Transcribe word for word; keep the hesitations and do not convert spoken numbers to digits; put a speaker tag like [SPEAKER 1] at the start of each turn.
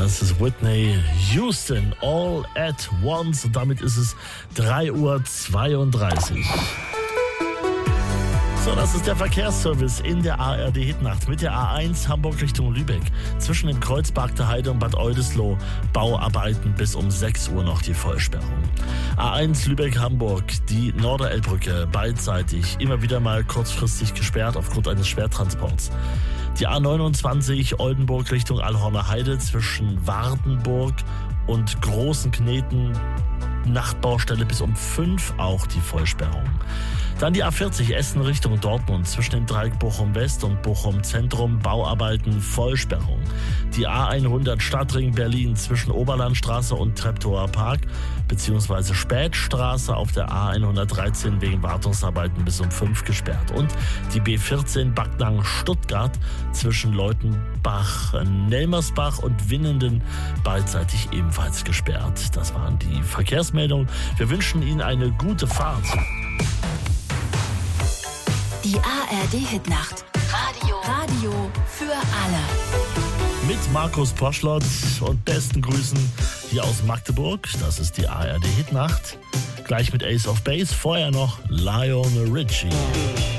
[SPEAKER 1] Das ist Whitney Houston, All at Once. Und damit ist es drei Uhr zweiunddreißig. So, das ist der Verkehrsservice in der A R D-Hitnacht mit der A eins Hamburg Richtung Lübeck. Zwischen dem Kreuzberg der Heide und Bad Oldesloe Bauarbeiten bis um sechs Uhr noch die Vollsperrung. A eins Lübeck-Hamburg, die Norderelbbrücke beidseitig immer wieder mal kurzfristig gesperrt aufgrund eines Schwertransports. Die A neunundzwanzig Oldenburg Richtung Allhorner Heide zwischen Wardenburg und Großen Kneten, Nachtbaustelle bis um fünf auch die Vollsperrung. Dann die A vierzig Essen Richtung Dortmund zwischen dem Dreieck Bochum West und Bochum Zentrum Bauarbeiten, Vollsperrung. Die A hundert Stadtring Berlin zwischen Oberlandstraße und Treptower Park bzw. Spätstraße auf der A hundertdreizehn wegen Wartungsarbeiten bis um fünf gesperrt. Und die B vierzehn Backnang Stuttgart zwischen Leutenbach, Nelmersbach und Winnenden beidseitig ebenfalls gesperrt. Das waren die Verkehrsmeldungen. Wir wünschen Ihnen eine gute Fahrt.
[SPEAKER 2] Die A R D-Hitnacht. Radio. Radio für alle.
[SPEAKER 1] Mit Markus Poschlott und besten Grüßen hier aus Magdeburg. Das ist die A R D-Hitnacht. Gleich mit Ace of Base. Vorher noch Lionel Richie.